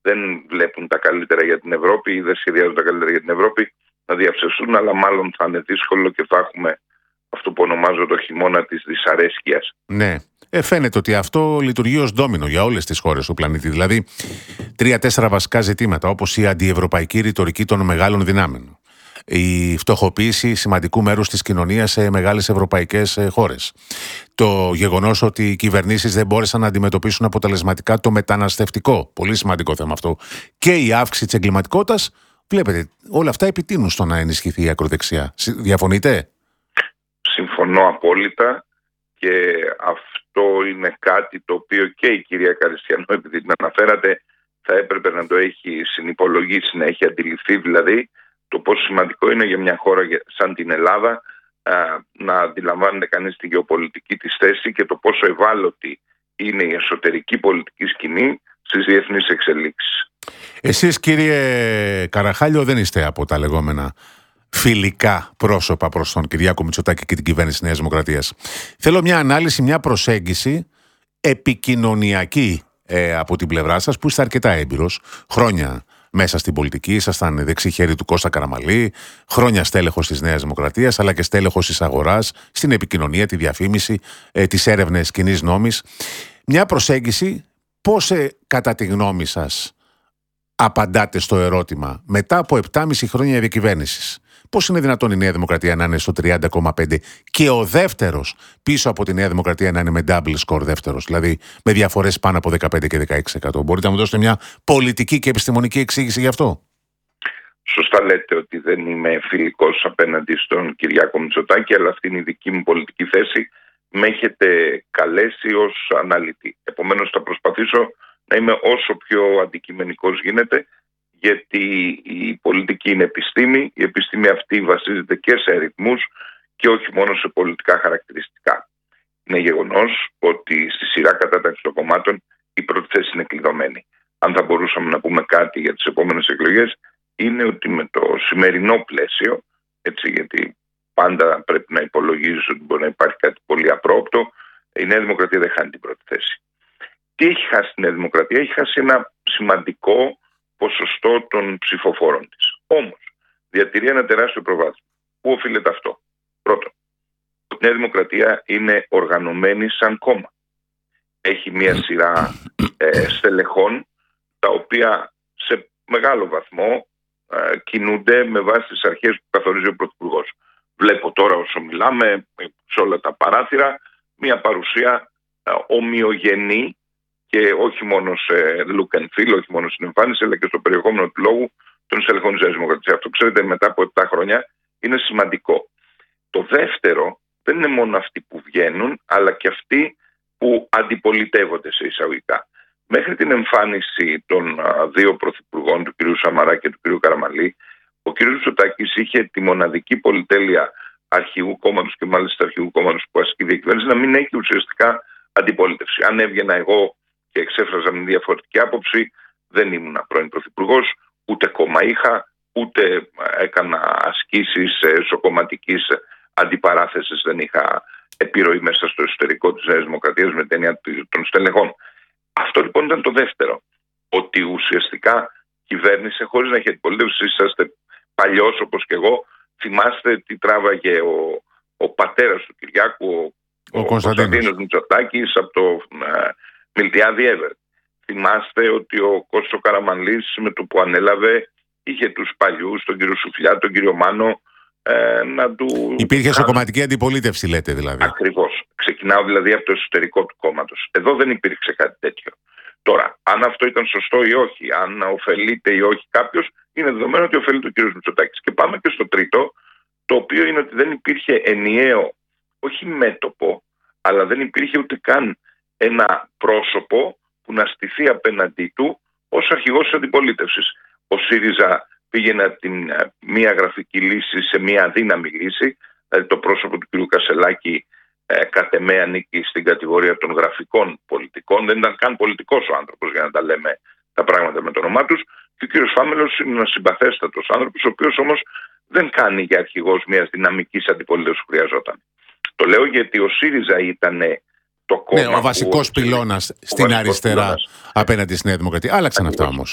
δεν βλέπουν τα καλύτερα για την Ευρώπη ή δεν σχεδιάζουν τα καλύτερα για την Ευρώπη να διαψευστούν, αλλά μάλλον θα είναι δύσκολο και θα έχουμε αυτό που ονομάζω το χειμώνα της δυσαρέσκειας. Ναι. Φαίνεται ότι αυτό λειτουργεί ως ντόμινο για όλες τις χώρες του πλανήτη. Δηλαδή, 3-4 βασικά ζητήματα, όπως η αντιευρωπαϊκή ρητορική των μεγάλων δυνάμεων, η φτωχοποίηση σημαντικού μέρους της κοινωνίας σε μεγάλες ευρωπαϊκές χώρες, το γεγονός ότι οι κυβερνήσεις δεν μπόρεσαν να αντιμετωπίσουν αποτελεσματικά το μεταναστευτικό, πολύ σημαντικό θέμα αυτό, και η αύξηση της εγκληματικότητας, βλέπετε, όλα αυτά επιτείνουν στο να ενισχυθεί η ακροδεξιά. Διαφωνείτε? Συμφωνώ απόλυτα, και αυτό είναι κάτι το οποίο και η κυρία Καριστιανό, επειδή την αναφέρατε, θα έπρεπε να το έχει συνυπολογίσει, να έχει αντιληφθεί δηλαδή το πόσο σημαντικό είναι για μια χώρα σαν την Ελλάδα να αντιλαμβάνεται κανείς τη γεωπολιτική της θέση και το πόσο ευάλωτη είναι η εσωτερική πολιτική σκηνή στις διεθνείς εξελίξεις. Εσείς, κύριε Καραχάλιο, δεν είστε από τα λεγόμενα φιλικά πρόσωπα προς τον Κυριάκο Μητσοτάκη και την κυβέρνηση της Νέας Δημοκρατίας. Θέλω μια ανάλυση, μια προσέγγιση επικοινωνιακή από την πλευρά σας, που είστε αρκετά έμπειρος, χρόνια μέσα στην πολιτική, ήσασταν δεξί χέρι του Κώστα Καραμανλή, χρόνια στέλεχος της Νέας Δημοκρατίας, αλλά και στέλεχος της αγοράς, στην επικοινωνία, τη διαφήμιση, τις έρευνες κοινής νόμης. Μια προσέγγιση, πώς κατά τη γνώμη σας απαντάτε στο ερώτημα μετά από 7,5 χρόνια διακυβέρνησης? Πώς είναι δυνατόν η Νέα Δημοκρατία να είναι στο 30,5% και ο δεύτερος πίσω από τη Νέα Δημοκρατία να είναι με double score δεύτερος, δηλαδή με διαφορές πάνω από 15% και 16%? Μπορείτε να μου δώσετε μια πολιτική και επιστημονική εξήγηση γι' αυτό? Σωστά λέτε ότι δεν είμαι φιλικός απέναντι στον Κυριάκο Μητσοτάκη, αλλά αυτή είναι η δική μου πολιτική θέση. Με έχετε καλέσει ως αναλυτή. Επομένως θα προσπαθήσω να είμαι όσο πιο αντικειμενικός γίνεται, γιατί η πολιτική είναι επιστήμη. Η επιστήμη αυτή βασίζεται και σε αριθμούς και όχι μόνο σε πολιτικά χαρακτηριστικά. Είναι γεγονός ότι στη σειρά κατάταξη των κομμάτων η πρώτη θέση είναι κλειδωμένη. Αν θα μπορούσαμε να πούμε κάτι για τις επόμενες εκλογές, είναι ότι με το σημερινό πλαίσιο, έτσι, γιατί πάντα πρέπει να υπολογίζεις ότι μπορεί να υπάρχει κάτι πολύ απρόοπτο, η Νέα Δημοκρατία δεν χάνει την πρώτη θέση. Τι έχει χάσει η Νέα Δημοκρατία? Έχει χάσει ένα σημαντικό ποσοστό των ψηφοφόρων της. Όμως διατηρεί ένα τεράστιο προβάδισμα. Πού οφείλεται αυτό? Πρώτον, η Νέα Δημοκρατία είναι οργανωμένη σαν κόμμα. Έχει μια σειρά στελεχών, τα οποία σε μεγάλο βαθμό κινούνται με βάση τις αρχές που καθορίζει ο Πρωθυπουργός. Βλέπω τώρα όσο μιλάμε σε όλα τα παράθυρα μια παρουσία ομοιογενή, και όχι μόνο σε look and feel, όχι μόνο στην εμφάνιση, αλλά και στο περιεχόμενο του λόγου των στελεχών της Νέας Δημοκρατίας. Αυτό, ξέρετε, μετά από 7 χρόνια είναι σημαντικό. Το δεύτερο, δεν είναι μόνο αυτοί που βγαίνουν, αλλά και αυτοί που αντιπολιτεύονται σε εισαγωγικά. Μέχρι την εμφάνιση των δύο πρωθυπουργών, του κ. Σαμαρά και του κ. Καραμανλή, ο κ. Μητσοτάκης είχε τη μοναδική πολυτέλεια αρχηγού κόμματος, και μάλιστα αρχηγού κόμματος που ασκεί διακυβέρνηση, να μην έχει ουσιαστικά αντιπολίτευση. Αν έβγαινα εγώ και εξέφραζα μια διαφορετική άποψη, δεν ήμουν πρώην πρωθυπουργός, ούτε κόμμα είχα, ούτε έκανα ασκήσεις εσωκομματικής αντιπαράθεσης, δεν είχα επιρροή μέσα στο εσωτερικό της Νέας Δημοκρατίας με την έννοια των στελεχών. Αυτό λοιπόν ήταν το δεύτερο. Ότι ουσιαστικά κυβέρνησε χωρίς να έχει αντιπολίτευση. Είσαστε παλιός όπως και εγώ. Θυμάστε τι τράβαγε ο πατέρας του Κυριάκου, ο Κωνσταντίνος Μητσοτάκης, από το Μιλτιάδη Εύερ. Θυμάστε ότι ο Κώστας Καραμανλής με το που ανέλαβε είχε τους παλιούς, τον κύριο Σουφλιά, τον κύριο Μάνο, να του... Υπήρχε σοκομματική αντιπολίτευση, λέτε δηλαδή. Ακριβώς. Ξεκινάω δηλαδή από το εσωτερικό του κόμματος. Εδώ δεν υπήρξε κάτι τέτοιο. Τώρα, αν αυτό ήταν σωστό ή όχι, αν ωφελείται ή όχι κάποιος, είναι δεδομένο ότι ωφελείται ο κύριος Μητσοτάκης. Και πάμε και στο τρίτο, το οποίο είναι ότι δεν υπήρχε ενιαίο, όχι μέτωπο, αλλά δεν υπήρχε ούτε καν ένα πρόσωπο που να στηθεί απέναντί του ως αρχηγός της αντιπολίτευσης. Ο ΣΥΡΙΖΑ πήγαινε από την μία γραφική λύση σε μία αδύναμη λύση, δηλαδή το πρόσωπο του κ. Κασελάκη κατ' εμέ ανήκει στην κατηγορία των γραφικών πολιτικών, δεν ήταν καν πολιτικός ο άνθρωπος, για να τα λέμε τα πράγματα με το όνομά τους, και ο κ. Φάμελος είναι ένας συμπαθέστατος άνθρωπος, ο οποίος όμως δεν κάνει για αρχηγός μιας δυναμικής αντιπολίτευσης που χρειαζόταν. Το λέω γιατί ο ΣΥΡΙΖΑ ήταν το κόμμα. Ναι, ο βασικός πυλώνας στην αριστερά απέναντι στη Νέα Δημοκρατία. Άλλαξαν αυτά όμως.